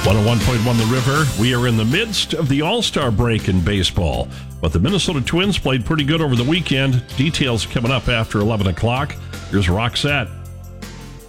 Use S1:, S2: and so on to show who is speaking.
S1: 101.1 The River. We are in the midst of the All-Star break in baseball, but the Minnesota Twins played pretty good over the weekend. Details coming up after 11 o'clock. Here's Roxette.